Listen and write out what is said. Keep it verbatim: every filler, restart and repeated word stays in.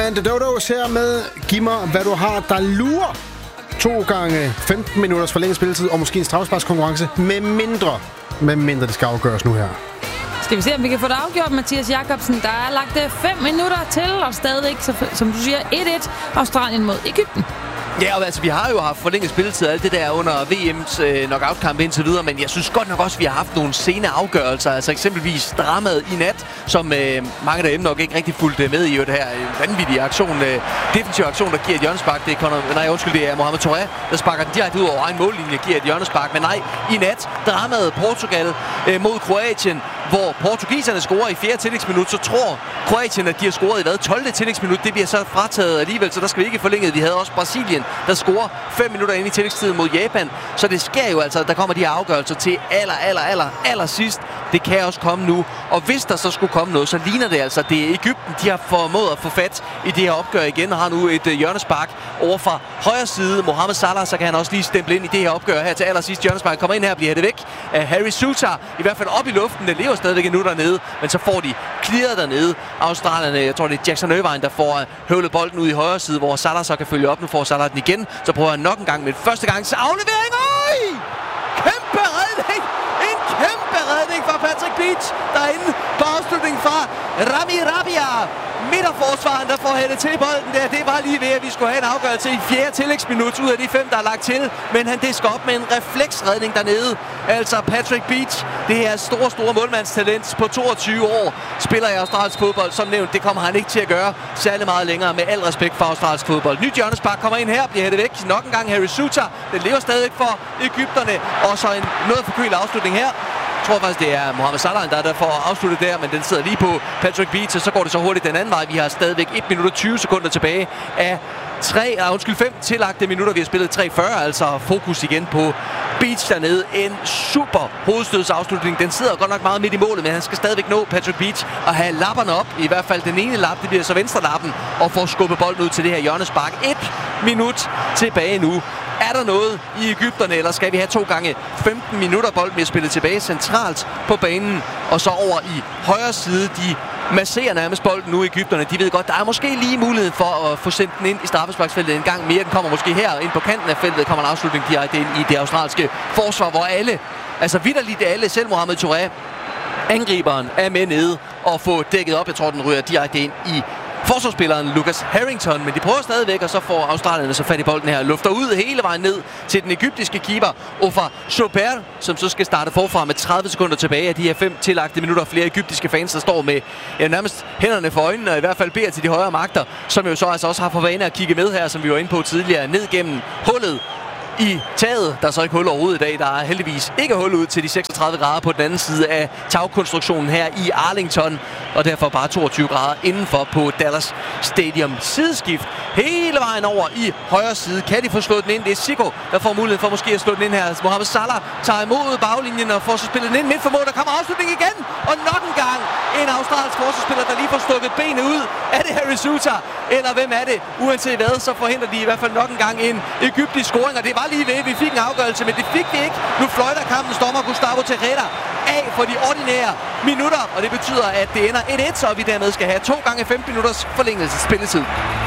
and the Dodos her med Giv mig, hvad du har, der lurer. To gange femten minutters forlænget spilletid, og måske en straffesparkskonkurrence, med mindre, med mindre det skal afgøres nu her. Skal vi se, om vi kan få det afgjort, Mathias Jakobsen. Der er lagt fem minutter til, og stadigvæk, som du siger, et et Australien mod Egypten. Ja, og altså, vi har jo haft forlænget spilletid og alt det der under V M's øh, knockout-kamp indtil videre, men jeg synes godt nok også, at vi har haft nogle sene afgørelser, altså eksempelvis dramaet i nat, som øh, mange derhjemme nok ikke rigtig fulgte med i, jo det her øh, vanvittige aktion, øh, defensiv aktion, der giver et hjørnespark. Det er Conor, nej, undskyld, det er Mohamed Touré, der sparker den direkte ud over egen mållinje, giver et hjørnespark, men nej, i nat dramaet Portugal øh, mod Kroatien, hvor portugiserne scorer i fjerde tillægsminut, så tror Kroatien, at de har scoret i hvad? tolvte tillægsminut. Det bliver så frataget alligevel, så der skal vi ikke forlænget. Vi havde også Brasilien, der scorer fem minutter ind i tillægstiden mod Japan. Så det sker jo altså, at der kommer de her afgørelser til aller, aller, aller, aller sidst. Det kan også komme nu. Og hvis der så skulle komme noget, så ligner det altså, det er Egypten, de har formået at få fat i det her opgør igen, og har nu et uh, hjørnespark over fra højre side. Mohamed Salah, så kan han også lige stemple ind i det her opgør her til allersidst. Hjørnespark kommer ind her og bliver hættet væk af Harry Souttar. I hvert fald op i luften. Det lever stadigvæk endnu dernede, men så får de clearet dernede. Australierne, jeg tror det er Jackson Irvine, der får høvlet bolden ud i højre side, hvor Salah så kan følge op. Nu får Salah den igen, så prøver han nok en gang med første gang. Så aflevering! Øj! Kæmpe redning! En kæmpe redning fra Patrick Beach derinde på afslutningen fra Rami Rabia. Midterforsvaren, der får hættet til bolden der. Det var lige ved, at vi skulle have en afgørelse i fjerde tillægsminut ud af de fem, der er lagt til. Men han disker op med en refleksredning dernede. Altså Patrick Beach, det her store, store målmandstalent på toogtyve år, spiller i australsk fodbold. Som nævnt, det kommer han ikke til at gøre særlig meget længere, med al respekt for australsk fodbold. Nyt hjørnespark kommer ind her, bliver hættet væk. Nok en gang Harry Souttar. Den lever stadig for Egypterne. Og så en noget forkølet afslutning her. Jeg tror faktisk, det er Mohamed Salah, der er der for at afslutte der, men den sidder lige på Patrick Beach, og så går det så hurtigt den anden vej. Vi har stadigvæk et minut og tyve sekunder tilbage af tre, ah, undskyld, fem tillagte minutter. Vi har spillet tre fyrre, altså fokus igen på Beach dernede. En super hovedstødsafslutning. Den sidder godt nok meget midt i målet, men han skal stadigvæk nå Patrick Beach og have lapperne op. I hvert fald den ene lap, det bliver så venstre lappen, og får skubbet bolden ud til det her hjørnespark. Et minut tilbage nu. Er der noget i Egypterne, eller skal vi have to gange femten minutter? Bolden bliver spillet tilbage centralt på banen, og så over i højre side. De masserer nærmest bolden nu i Egypterne. De ved godt, der er måske lige mulighed for at få sendt den ind i straffesparksfeltet en gang mere. Den kommer måske her ind på kanten af feltet. Kommer en afslutning direkte ind i det australske forsvar, hvor alle, altså vitterligt alle, selv Mohamed Touré, angriberen, er med nede og få dækket op. Jeg tror, den ryger direkte ind i forsvarsspilleren Lucas Harrington, men de prøver stadigvæk, og så får australierne så fat i bolden her. Lufter ud hele vejen ned til den egyptiske keeper, Ofar Choper, som så skal starte forfra med tredive sekunder tilbage af de her fem tillagte minutter. Flere egyptiske fans, der står med ja, nærmest hænderne for øjnene, og i hvert fald beder til de højere magter, som jo så altså også har for vane at kigge med her, som vi var inde på tidligere, ned gennem hullet i taget. Der er så ikke hul overhovedet i dag. Der er heldigvis ikke hul ud til de seksogtredive grader på den anden side af tagkonstruktionen her i Arlington, og derfor bare toogtyve grader indenfor på Dallas Stadium. Sideskift hele vejen over i højre side. Kan de få slået den ind? Det er Zico, der får mulighed for måske at slå den ind her. Mohamed Salah tager imod baglinjen og får så spillet den ind midt for mål. Der kommer afslutning igen, og nok en gang en australsk forsvarsspiller, der lige får stukket benet ud. Er det Harry Souttar, eller hvem er det? Uanset hvad, så forhindrer de i hvert fald nok en gang en egyptisk scoring, og det var lige ved, vi fik en afgørelse, men det fik vi ikke. Nu fløjter kampens dommer Gustavo Terrera af for de ordinære minutter, og det betyder, at det ender et et, så vi dermed skal have to gange femten minutters forlængelse spilletid.